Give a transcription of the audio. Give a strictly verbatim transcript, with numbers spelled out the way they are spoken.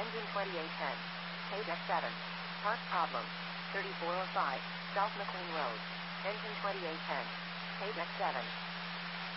Engine twenty-eight ten. Page X seven. Park problem. thirty-four oh five. South McLean Road. Engine twenty-eight ten. Page X seven.